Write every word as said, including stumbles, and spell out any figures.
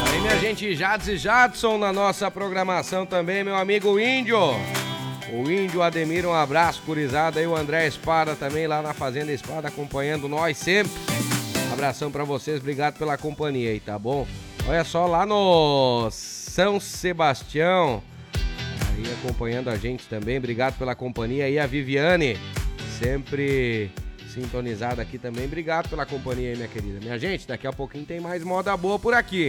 Aí, minha gente, Jades e Jadson na nossa programação também, meu amigo Índio. O Índio Ademir, um abraço, gurizada. E o André Espada também lá na Fazenda Espada, acompanhando nós sempre. Abração pra vocês, obrigado pela companhia aí, tá bom? Olha só, lá no São Sebastião, aí acompanhando a gente também, obrigado pela companhia. E a Viviane, sempre sintonizada aqui também, obrigado pela companhia aí, minha querida. Minha gente, daqui a pouquinho tem mais moda boa por aqui.